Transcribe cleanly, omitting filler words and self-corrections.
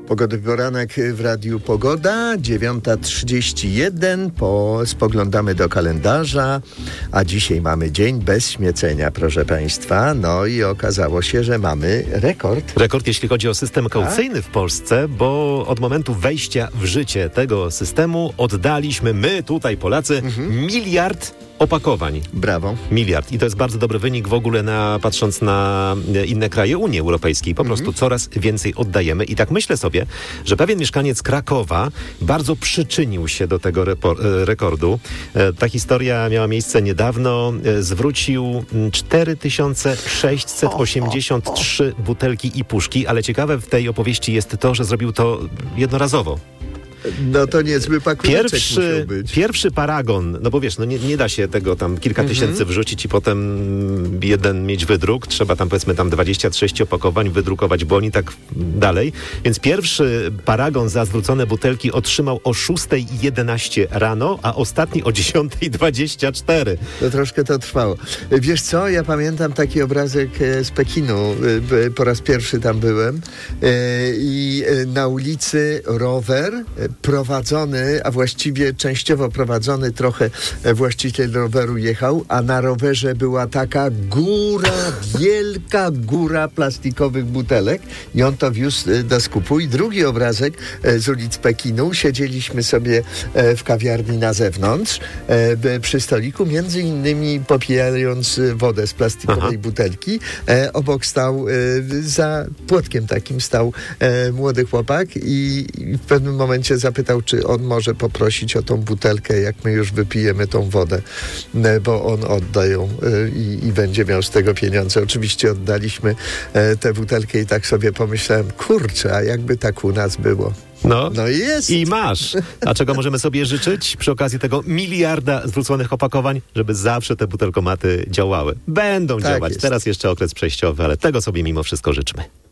Pogodowy poranek w Radiu Pogoda, 9:31, spoglądamy do kalendarza, a dzisiaj mamy dzień bez śmiecenia, proszę Państwa. No i okazało się, że mamy rekord. Rekord, jeśli chodzi o system kaucyjny w Polsce, bo od momentu wejścia w życie tego systemu oddaliśmy my, tutaj Polacy, 1 miliard opakowań. Brawo. 1 miliard. I to jest bardzo dobry wynik w ogóle, patrząc na inne kraje Unii Europejskiej. Po prostu coraz więcej oddajemy. I tak myślę sobie, że pewien mieszkaniec Krakowa bardzo przyczynił się do tego rekordu. Ta historia miała miejsce niedawno. Zwrócił 4683 butelki i puszki, ale ciekawe w tej opowieści jest to, że zrobił to jednorazowo. No to niezły pakuneczek musiał być. Pierwszy paragon, no bo wiesz, no nie da się tego tam kilka tysięcy wrzucić i potem jeden mieć wydruk. Trzeba tam powiedzmy 20-30 opakowań wydrukować bon i tak dalej. Więc pierwszy paragon za zwrócone butelki otrzymał o 6:11 rano, a ostatni o 10:24. To troszkę to trwało. Wiesz co, ja pamiętam taki obrazek z Pekinu. Po raz pierwszy tam byłem i na ulicy rower prowadzony, a właściwie częściowo prowadzony, trochę właściciel roweru jechał, a na rowerze była taka wielka góra plastikowych butelek i on to wiózł do skupu. I drugi obrazek z ulic Pekinu. Siedzieliśmy sobie w kawiarni na zewnątrz przy stoliku, między innymi popijając wodę z plastikowej butelki. Obok stał, za płotkiem takim stał młody chłopak i w pewnym momencie zapytał, czy on może poprosić o tą butelkę, jak my już wypijemy tą wodę, bo on odda ją i będzie miał z tego pieniądze. Oczywiście oddaliśmy tę butelkę i tak sobie pomyślałem, kurczę, a jakby tak u nas było. No jest. I masz. A czego możemy sobie życzyć przy okazji tego 1 miliarda zwróconych opakowań? Żeby zawsze te butelkomaty działały. Będą działać. Jest. Teraz jeszcze okres przejściowy, ale tego sobie mimo wszystko życzmy.